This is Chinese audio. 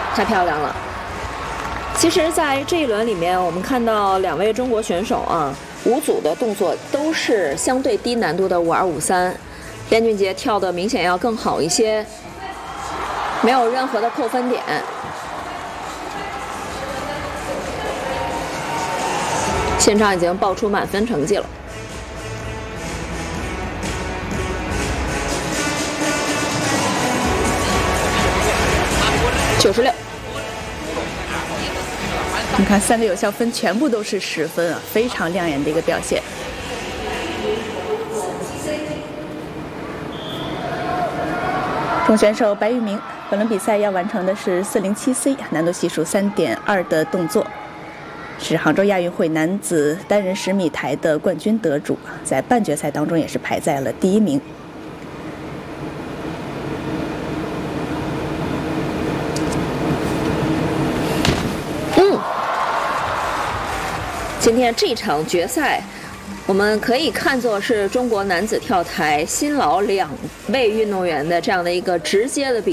太漂亮了。其实，在这一轮里面，我们看到2位中国选手啊，5组的动作都是相对低难度的5253，边俊杰跳的明显要更好一些，没有任何的扣分点。现场已经报出满分成绩了。96。 你看3个有效分全部都是10分啊，非常亮眼的一个表现。中选手白玉明，本轮比赛要完成的是407C 难度系数3.2的动作，是杭州亚运会男子单人10米台的冠军得主，在半决赛当中也是排在了第1名。 今天这场决赛，我们可以看作是中国男子跳台新老2位运动员的这样的一个直接的比。